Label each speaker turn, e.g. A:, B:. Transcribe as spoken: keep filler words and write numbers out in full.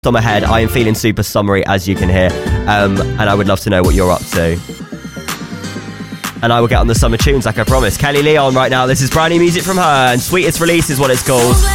A: on my head. I am feeling super summery, as you can hear, um, and I would love to know what you're up to. And I will get on the summer tunes like I promised. Kelly Leon right now. This is brand new music from her, and Sweetest Release is what it's called.